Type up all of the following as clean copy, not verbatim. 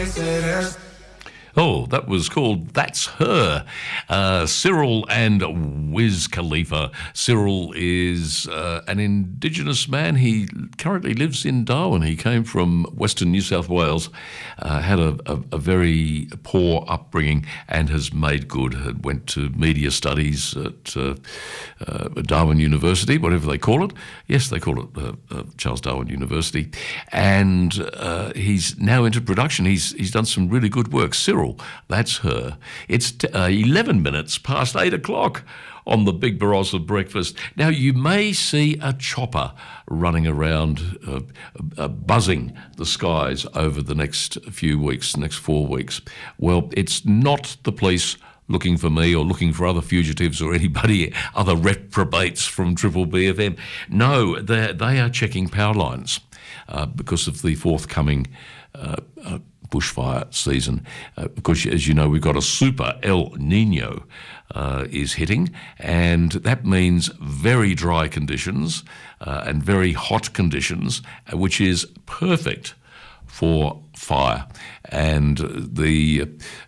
Oh, that was called That's Her. Cyril and Wiz Khalifa. Cyril is an Indigenous man. He currently lives in Darwin. He came from Western New South Wales, had a very poor upbringing and has made good. Went to media studies at Darwin University, whatever they call it. Yes, they call it Charles Darwin University. And he's now into production. He's done some really good work. Cyril, that's her. It's 11 minutes past 8 o'clock on the Big Barossa Breakfast. Now, you may see a chopper running around, buzzing the skies over the next few weeks, next 4 weeks. Well, it's not the police looking for me or looking for other fugitives or anybody, other reprobates from Triple BFM. No, they are checking power lines because of the forthcoming bushfire season. Because, as you know, we've got a super El Nino is hitting, and that means very dry conditions and very hot conditions, which is perfect for fire. And the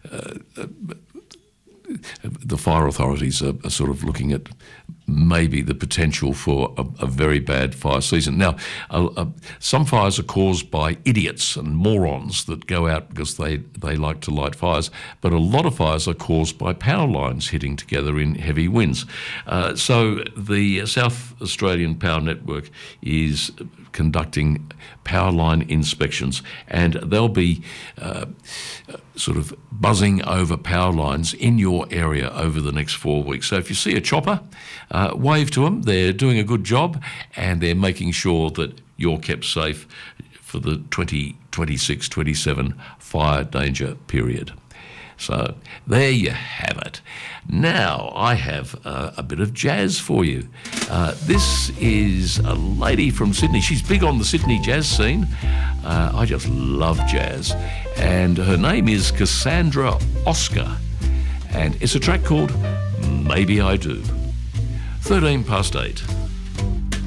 fire authorities are sort of looking at maybe the potential for a very bad fire season. Now, some fires are caused by idiots and morons that go out because they like to light fires, but a lot of fires are caused by power lines hitting together in heavy winds. So the South Australian Power Network is conducting power line inspections, and they'll be sort of buzzing over power lines in your area over the next 4 weeks. So if you see a chopper, wave to them. They're doing a good job, and they're making sure that you're kept safe for the 2026-27 fire danger period. So there you have it. Now I have a bit of jazz for you. This is a lady from Sydney. She's big on the Sydney jazz scene. I just love jazz. And her name is Cassandra Oscar. And it's a track called Maybe I Do. 13 past 8.